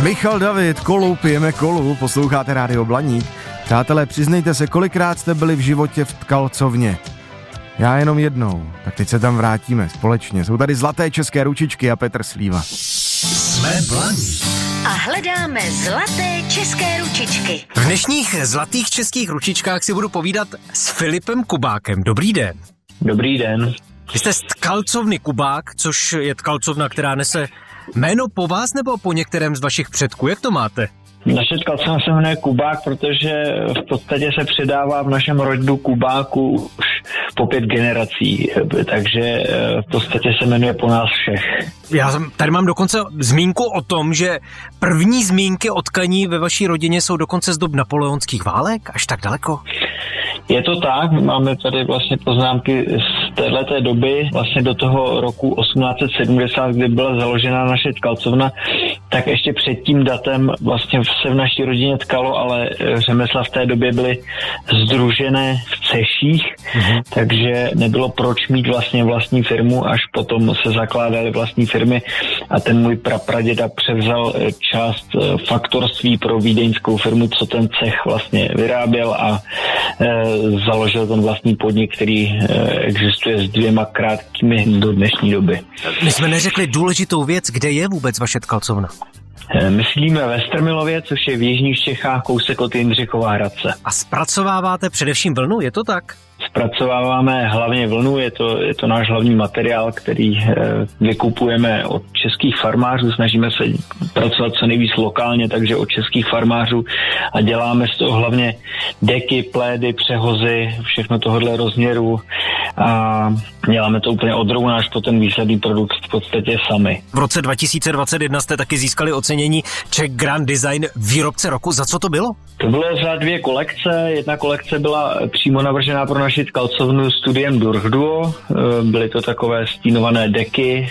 Michal David, Kolu, pijeme kolu, posloucháte Rádio Blaník. Přátelé, přiznejte se, kolikrát jste byli v životě v tkalcovně? Já jenom jednou, tak teď se tam vrátíme společně. Jsou tady zlaté české ručičky a Petr Slíva. Jsme Blaník. A hledáme zlaté české ručičky. V dnešních zlatých českých ručičkách si budu povídat s Filipem Kubákem. Dobrý den. Dobrý den. Vy jste z tkalcovny Kubák, což je tkalcovna, která nese jméno po vás nebo po některém z vašich předků? Jak to máte? Naše tkalcovna se jmenuje Kubák, protože v podstatě se předává v našem rodu Kubáku už po 5 generací, takže v podstatě se jmenuje po nás všech. Já tady mám dokonce zmínku o tom, že první zmínky o tkaní ve vaší rodině jsou dokonce z dob napoleonských válek, až tak daleko? Je to tak, máme tady vlastně poznámky z téhleté doby, vlastně do toho roku 1870, kdy byla založena naše tkalcovna, tak ještě před tím datem vlastně se v naší rodině tkalo, ale řemesla v té době byly sdružené v ceších, takže nebylo proč mít vlastně vlastní firmu, až potom se zakládaly vlastní firmy a ten můj prapraděda převzal část faktorství pro vídeňskou firmu, co ten cech vlastně vyráběl a založil ten vlastní podnik, který existuje s 2 krátkými do dnešní doby. My jsme neřekli důležitou věc, kde je vůbec vaše tkalcovna? Myslíme ve Strmilově, což je v jižních Čechách, kousek od Jindřichova Hradce. A zpracováváte především vlnu, je to tak? Zpracováváme hlavně vlnu, je to náš hlavní materiál, který vykupujeme od českých farmářů, snažíme se pracovat co nejvíc lokálně, takže od českých farmářů a děláme z toho hlavně deky, plédy, přehozy, všechno tohohle rozměru a děláme to úplně od rovna až po ten výsledný produkt v podstatě sami. V roce 2021 jste taky získali ocenění Czech Grand Design výrobce roku. Za co to bylo? To bylo za 2 kolekce. Jedna kolekce byla přímo navržená pro naši tkalcovnu studiem Durchduo. Byly to takové stínované deky,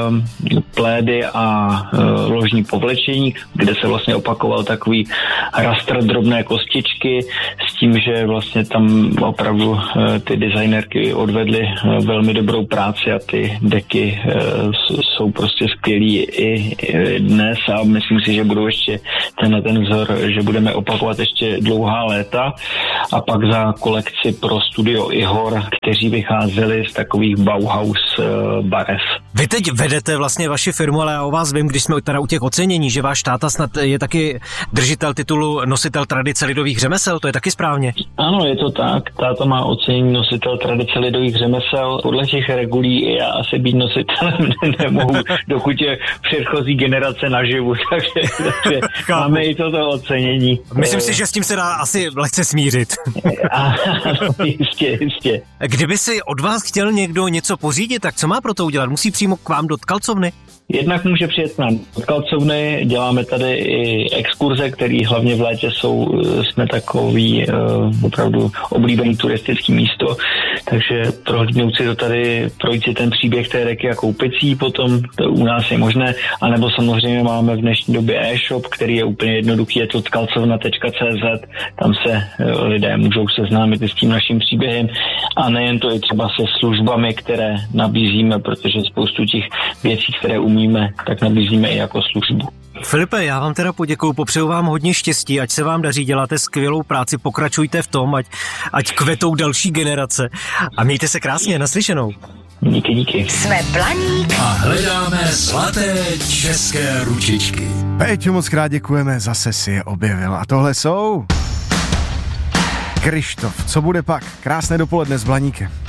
plédy a ložní povlečení, kde se vlastně opakoval takový rastr drobné kostičky s tím, že vlastně tam opravdu ty designerky odvedly velmi dobrou práci a ty deky jsou prostě skvělý i dnes a myslím si, že budou ještě ten vzor, že budeme opakovat ještě dlouhá léta a pak za kolekci pro studio Ihor, kteří vycházeli z takových Bauhaus barev. Vy teď vedete vlastně vaši firmu, ale já o vás vím, když jsme teda u těch ocenění, že váš táta snad je taky držitel titulu nositel tradice lidových řemesel, to je taky správně? Ano, je to tak. Táta má ocenění nositel tradice lidových řemesel. Podle těch regulí já asi být nositelem nemohu, dokud je předchozí generace naživu, takže máme i toto ocenění. Myslím si, že s tím se dá asi lehce smířit. Ano, jistě. Kdyby si od vás chtěl někdo něco pořídit, tak co má pro to udělat? Musí přímo k vám do tkalcovny? Jednak může přijet k nám do tkalcovny, děláme tady i exkurze, které hlavně v létě jsme takový opravdu oblíbený turistický místo, takže prohlídnout si to tady, projít si ten příběh té deky a koupit si potom to u nás je možné, anebo samozřejmě máme v dnešní době e-shop, který je úplně jednoduchý, je to tkalcovna.cz, tam se lidé můžou seznámit s tím naším příběhem a nejen to i třeba se službami, které nabízíme, protože spoustu těch věcí, které umíme, tak nabízíme i jako službu. Filipe, já vám teda poděkuju, popřeju vám hodně štěstí, ať se vám daří, děláte skvělou práci, pokračujte v tom, ať kvetou další generace a mějte se krásně, naslyšenou. Díky. Jsme Blaník A hledáme zlaté české ručičky. Péťo, moc krát děkujeme, zase si je objevil. A tohle jsou... Krištof, co bude pak? Krásné dopoledne s Blaníkem.